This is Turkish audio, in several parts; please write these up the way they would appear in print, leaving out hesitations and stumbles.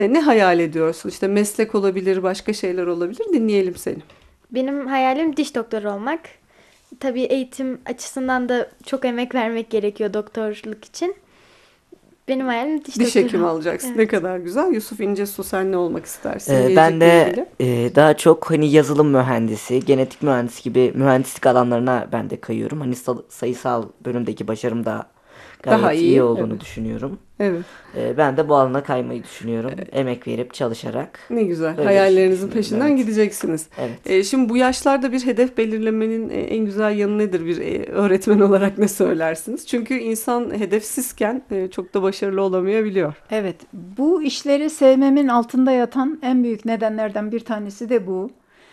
Ne hayal ediyorsun? İşte meslek olabilir, başka şeyler olabilir. Dinleyelim seni. Benim hayalim diş doktoru olmak. Tabii eğitim açısından da çok emek vermek gerekiyor doktorluk için. Benim hayalim diş Diş doktoru hekimi olmak. alacaksın. Ne Evet. kadar güzel. Yusuf İncesu, sen ne olmak istersin Ben gelecekle de ilgili? daha çok hani yazılım mühendisi, genetik mühendisi gibi mühendislik alanlarına ben de kayıyorum. Hani sayısal bölümdeki başarım da Daha gayet iyi iyi. Evet. olduğunu düşünüyorum. Evet. Ben de bu alana kaymayı düşünüyorum. Emek verip çalışarak Ne güzel. öyle bir şey Hayallerinizin düşünüyorum. peşinden Evet. gideceksiniz. Evet. Şimdi bu yaşlarda bir hedef belirlemenin en güzel yanı nedir bir öğretmen olarak ne söylersiniz? Çünkü insan hedefsizken çok da başarılı olamayabiliyor. Evet, bu işleri sevmemin altında yatan en büyük nedenlerden bir tanesi de bu.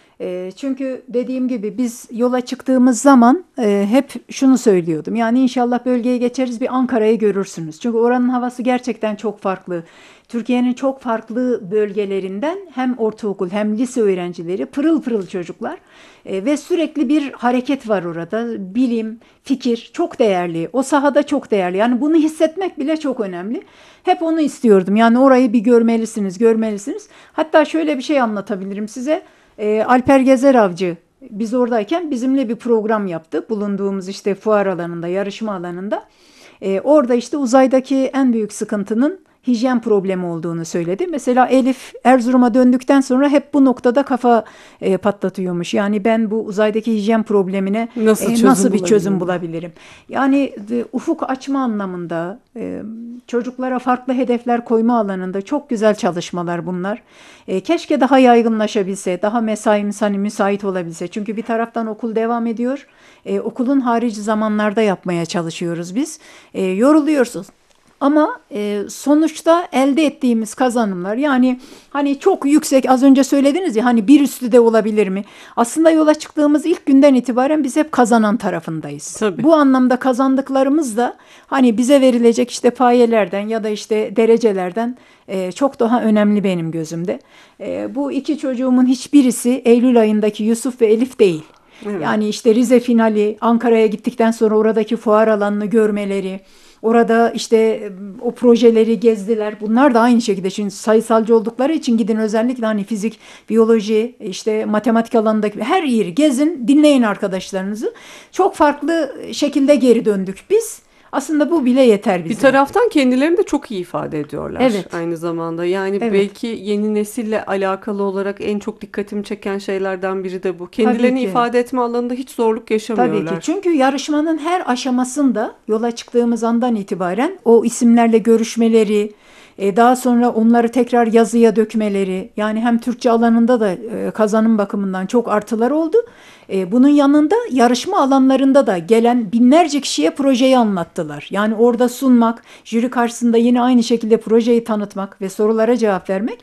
Çünkü dediğim gibi biz yola çıktığımız zaman hep şunu söylüyordum. Yani inşallah bölgeye geçeriz, bir Ankara'yı görürsünüz. Çünkü oranın havası gerçekten çok farklı. Türkiye'nin çok farklı bölgelerinden hem ortaokul hem lise öğrencileri pırıl pırıl çocuklar. Ve sürekli bir hareket var orada. Bilim, fikir çok değerli. O sahada çok değerli. Yani bunu hissetmek bile çok önemli. Hep onu istiyordum. Yani orayı bir görmelisiniz, görmelisiniz. Hatta şöyle bir şey anlatabilirim size. Alper Gezer Avcı biz oradayken bizimle bir program yaptı. Bulunduğumuz işte fuar alanında, yarışma alanında. Orada işte uzaydaki en büyük sıkıntının hijyen problemi olduğunu söyledi. Mesela Elif Erzurum'a döndükten sonra hep bu noktada kafa patlatıyormuş. Yani ben bu uzaydaki hijyen problemine Nasıl çözüm nasıl bir çözüm bulabilirim? bulabilirim? Yani ufuk açma anlamında, çocuklara farklı hedefler koyma alanında çok güzel çalışmalar bunlar. Keşke daha yaygınlaşabilse, daha mesaimiz hani müsait olabilse. Çünkü bir taraftan okul devam ediyor. Okulun harici zamanlarda yapmaya çalışıyoruz biz. Yoruluyorsunuz. Ama sonuçta elde ettiğimiz kazanımlar yani hani çok yüksek az önce söylediniz ya hani bir üstü de olabilir mi? Aslında yola çıktığımız ilk günden itibaren biz hep kazanan tarafındayız. Tabii. Bu anlamda kazandıklarımız da hani bize verilecek işte payelerden ya da işte derecelerden çok daha önemli benim gözümde. Bu iki çocuğumun hiçbirisi Eylül ayındaki Yusuf ve Elif değil. Evet. Yani işte Rize finali, Ankara'ya gittikten sonra oradaki fuar alanını görmeleri, orada işte o projeleri gezdiler. Bunlar da aynı şekilde şimdi sayısalcı oldukları için gidin özellikle hani fizik, biyoloji, işte matematik alanındaki her yeri gezin, dinleyin arkadaşlarınızı. Çok farklı şekilde geri döndük biz. Aslında bu bile yeter Bir bize. taraftan kendilerini de çok iyi ifade ediyorlar Evet, aynı zamanda. Yani evet. belki yeni nesille alakalı olarak en çok dikkatimi çeken şeylerden biri de bu. Tabii Kendilerini ki. ifade etme alanında hiç zorluk Tabii ki. yaşamıyorlar. Çünkü yarışmanın her aşamasında yola çıktığımız andan itibaren o isimlerle görüşmeleri, daha sonra onları tekrar yazıya dökmeleri, yani hem Türkçe alanında da kazanım bakımından çok artılar oldu. Bunun yanında yarışma alanlarında da gelen binlerce kişiye projeyi anlattılar. Yani orada sunmak, jüri karşısında yine aynı şekilde projeyi tanıtmak ve sorulara cevap vermek,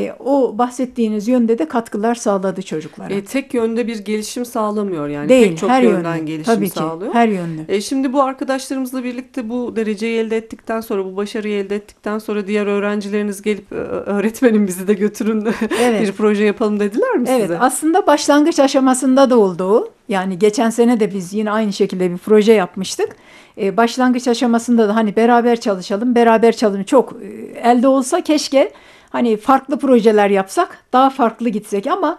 o bahsettiğiniz yönde de katkılar sağladı çocuklara. Tek yönde bir gelişim sağlamıyor yani pek Değil, çok her yönlü. yönden gelişim Tabii ki, sağlıyor. her yönlü. Şimdi bu arkadaşlarımızla birlikte bu dereceyi elde ettikten sonra, bu başarıyı elde ettikten sonra diğer öğrencileriniz gelip öğretmenim bizi de götürün bir Evet. proje yapalım dediler mi Evet, size? aslında başlangıç aşamasında da oldu o. Yani geçen sene de biz yine aynı şekilde bir proje yapmıştık. Başlangıç aşamasında da hani beraber çalışalım, beraber çalışalım. Çok elde olsa keşke hani farklı projeler yapsak, daha farklı gitsek ama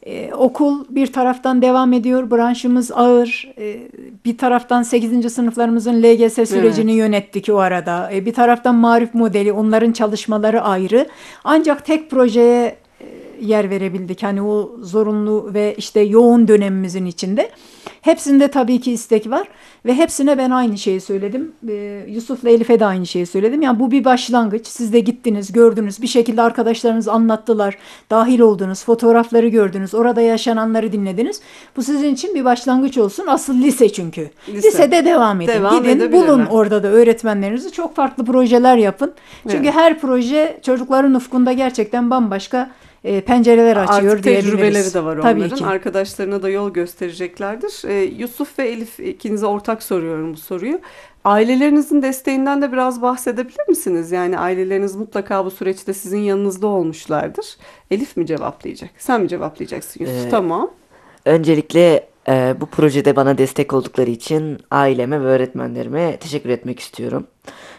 okul bir taraftan devam ediyor, branşımız ağır. Bir taraftan sekizinci sınıflarımızın LGS sürecini Evet. yönettik o arada. Bir taraftan marif modeli, onların çalışmaları ayrı. Ancak tek projeye yer verebildik. Hani o zorunlu ve işte yoğun dönemimizin içinde. Hepsinde tabii ki istek var ve hepsine ben aynı şeyi söyledim. Yusuf'la Elif'e de aynı şeyi söyledim. Yani bu bir başlangıç. Siz de gittiniz, gördünüz. Bir şekilde arkadaşlarınız anlattılar. Dahil oldunuz, fotoğrafları gördünüz. Orada yaşananları dinlediniz. Bu sizin için bir başlangıç olsun. Asıl lise çünkü. Lise. Lisede devam edin. Devam Gidin, bulun edebilirler. orada da öğretmenlerinizi. Çok farklı projeler yapın. Çünkü Evet. her proje çocukların ufkunda gerçekten bambaşka pencereler açıyor Artık tecrübeleri diyebiliriz. de var Tabii onların. ki. Arkadaşlarına da yol göstereceklerdir. Yusuf ve Elif, ikinize ortak soruyorum bu soruyu. Ailelerinizin desteğinden de biraz bahsedebilir misiniz? Yani aileleriniz mutlaka bu süreçte sizin yanınızda olmuşlardır. Elif mi cevaplayacak? Sen mi cevaplayacaksın Yusuf? Ee, Tamam. Öncelikle bu projede bana destek oldukları için aileme ve öğretmenlerime teşekkür etmek istiyorum.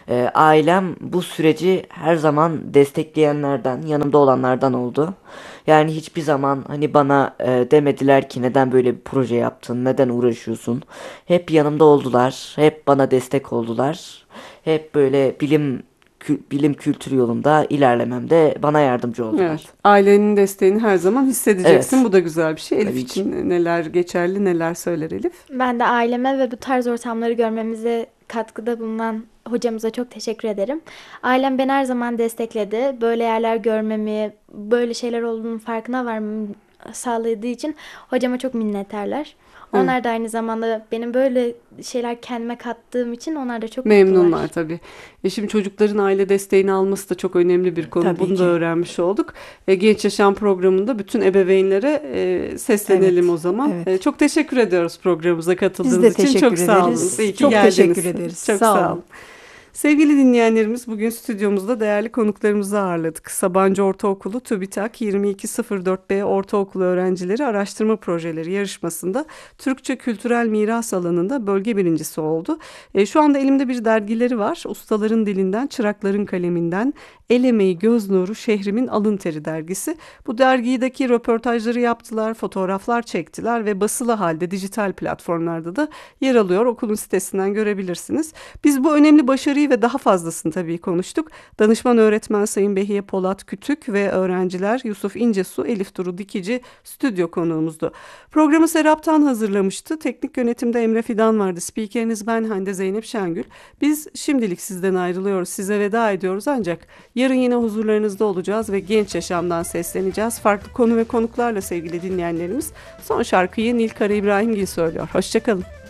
Ailem bu süreci her zaman destekleyenlerden, yanımda olanlardan oldu. Yani hiçbir zaman hani bana demediler ki neden böyle bir proje yaptın, neden uğraşıyorsun. Hep yanımda oldular, hep bana destek oldular. Hep böyle bilim kültür yolunda ilerlememde bana yardımcı Evet. oldular. Ailenin desteğini her zaman hissedeceksin. Evet. Bu da güzel bir şey. Elif Tabii ki. için neler geçerli, neler söyler Elif? Ben de aileme ve bu tarz ortamları görmemize katkıda bulunan hocamıza çok teşekkür ederim. Ailem beni her zaman destekledi. Böyle yerler görmemi, böyle şeyler olduğunun farkına varmamı sağladığı için hocama çok minnettarlar. Onlar da aynı zamanda benim böyle şeyler kendime kattığım için onlar da çok Memnunlar mutlular. tabii. Şimdi çocukların aile desteğini alması da çok önemli bir konu. Tabii Bunu ki. da öğrenmiş olduk. Genç Yaşam programında bütün ebeveynlere seslenelim Evet, o zaman. evet. Çok teşekkür ediyoruz programımıza Biz katıldığınız de için. teşekkür Çok sağ olun. ederiz. İyi ki Çok geldiniz. teşekkür ederiz. Çok Sağ sağ olun. olun. Sevgili dinleyenlerimiz, bugün stüdyomuzda değerli konuklarımızı ağırladık. Sabancı Ortaokulu TÜBİTAK 2204B Ortaokulu Öğrencileri Araştırma Projeleri yarışmasında Türkçe Kültürel Miras alanında bölge birincisi oldu. Şu anda elimde bir dergileri var. Ustaların dilinden, çırakların kaleminden, El Emeği Göz Nuru Şehrimin Alın Teri dergisi. Bu dergideki röportajları yaptılar, fotoğraflar çektiler ve basılı halde dijital platformlarda da yer alıyor. Okulun sitesinden görebilirsiniz. Biz bu önemli başarıyı ve daha fazlasını tabii konuştuk. Danışman öğretmen Sayın Behiye Polat Kütük ve öğrenciler Yusuf İncesu, Elif Duru Dikici stüdyo konuğumuzdu. Programı Serap'tan hazırlamıştı. Teknik yönetimde Emre Fidan vardı. Spikeriniz ben Hande Zeynep Şengül. Biz şimdilik sizden ayrılıyoruz. Size veda ediyoruz ancak yarın yine huzurlarınızda olacağız ve genç yaşamdan sesleneceğiz. Farklı konu ve konuklarla sevgili dinleyenlerimiz. Son şarkıyı Nil Kara İbrahimgil söylüyor. Hoşçakalın.